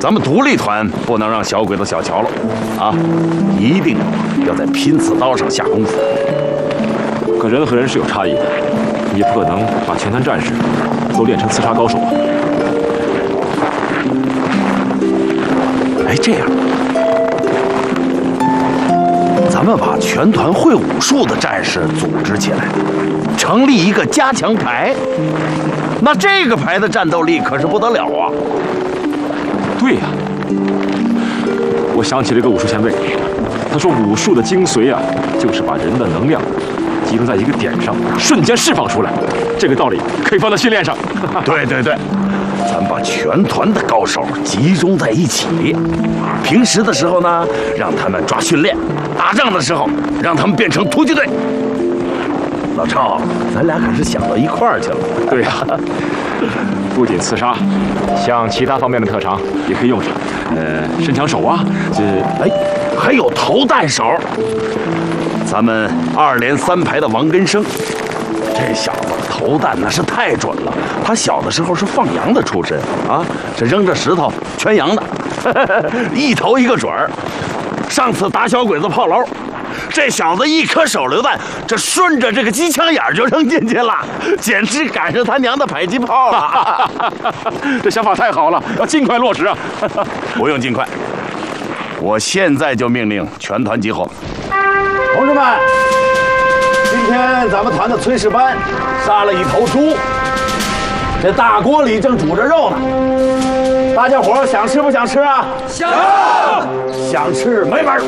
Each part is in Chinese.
咱们独立团不能让小鬼子小瞧了，啊，一定要在拼刺刀上下功夫。 可人和人是有差异的，你不可能把全团战士都练成刺杀高手啊。 哎，这样，咱们把全团会武术的战士组织起来，成立一个加强排。那这个排的战斗力可是不得了啊！ 对呀，我想起了一个武术前辈，他说武术的精髓啊，就是把人的能量集中在一个点上，瞬间释放出来。这个道理可以放到训练上。 对对对，咱把全团的高手集中在一起，平时的时候呢，让他们抓训练；打仗的时候，让他们变成突击队。老赵，咱俩可是想到一块儿去了。 对呀，不仅刺杀，像其他方面的特长也可以用上。伸枪手啊， 还有投弹手。咱们2连3排的王根生，这小子投弹那是太准了。他小的时候是放羊的出身啊，这扔着石头圈羊的，一投一个准儿。上次打小鬼子炮楼，这小子一颗手榴弹，这顺着这个机枪眼就扔进去了，简直赶上他娘的迫击炮了。 这想法太好了，要尽快落实啊！ 不用尽快，我现在就命令全团集合。同志们，今天咱们团的炊事班杀了一头猪，这大锅里正煮着肉呢。大家伙想吃不想吃啊？想，想吃没门儿。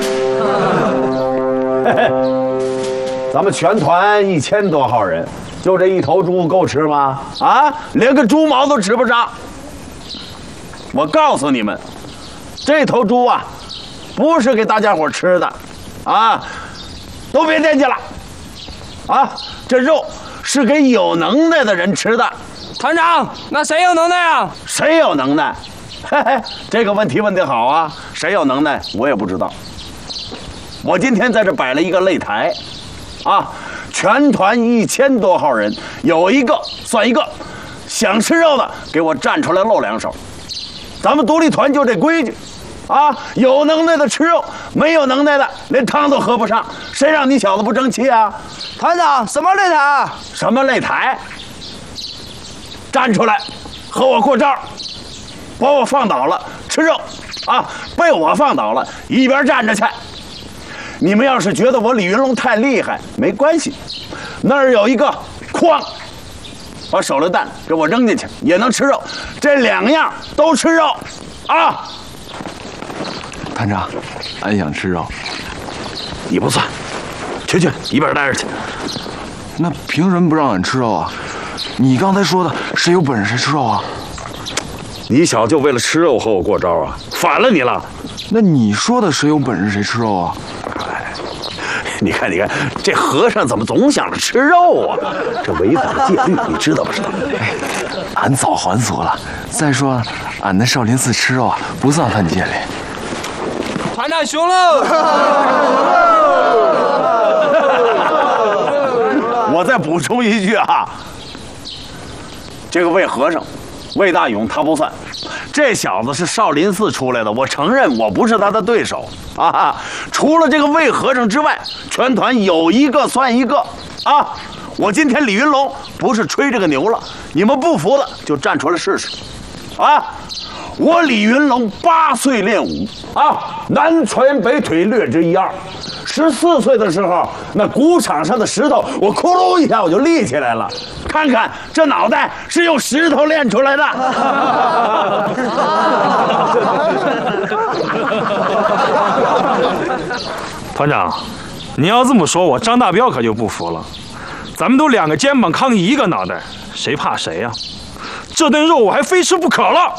咱们全团1000多号人，就这一头猪够吃吗？啊，连个猪毛都吃不上。我告诉你们，这头猪啊，不是给大家伙吃的，啊，都别惦记了，啊，这肉是给有能耐的人吃的。 团长，那谁有能耐啊？ 谁有能耐？嘿嘿，这个问题问得好啊！谁有能耐，我也不知道。我今天在这摆了一个擂台，啊，全团1000多号人，有一个算一个，想吃肉的给我站出来露2手。咱们独立团就这规矩，啊，有能耐的吃肉，没有能耐的连汤都喝不上。谁让你小子不争气啊？ 团长，什么擂台啊？ 什么擂台？站出来，和我过招，把我放倒了，吃肉，啊，被我放倒了，一边站着去。你们要是觉得我李云龙太厉害，没关系，那儿有一个筐，把手榴弹给我扔进去，也能吃肉。这2样都吃肉，啊！ 团长，俺想吃肉。 你不算，去，一边待着去。 那凭什么不让俺吃肉啊？你刚才说的，谁有本事谁吃肉啊？ 你小子就为了吃肉和我过招啊？反了你了！ 那你说的谁有本事谁吃肉啊？ 你看，这和尚怎么总想着吃肉啊？这违反了戒律，你知道不知道？ 俺早还俗了。再说，俺在少林寺吃肉啊，不算犯戒律。 团长熊喽！ 我再补充一句啊，这个魏和尚，魏大勇他不算，这小子是少林寺出来的，我承认我不是他的对手啊。除了这个魏和尚之外，全团有一个算一个啊。我今天李云龙不是吹这个牛了，你们不服的就站出来试试啊。我李云龙8岁练武啊，南拳北腿略知一二。14岁的时候，那鼓场上的石头，我咕噜一下我就立起来了。看看这脑袋是用石头练出来的。 团长，你要这么说，我张大彪可就不服了。咱们都2个肩膀扛一个脑袋，谁怕谁呀？这顿肉我还非吃不可了。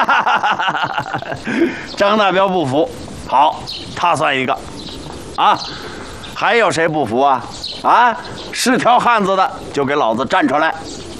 张大彪不服，好，他算一个，啊，还有谁不服啊？啊，是条汉子的就给老子站出来，